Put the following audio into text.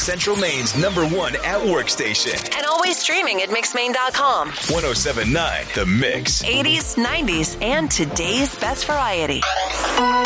Central Maine's #1 at-work station. And always streaming at mixmaine.com. 107.9 The Mix. 80s, 90s, and today's best variety.